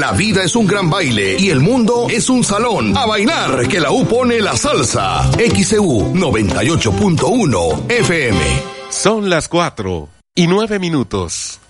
La vida es un gran baile y el mundo es un salón. A bailar, que la U pone la salsa. XEU 98.1 FM. Son las 4:09.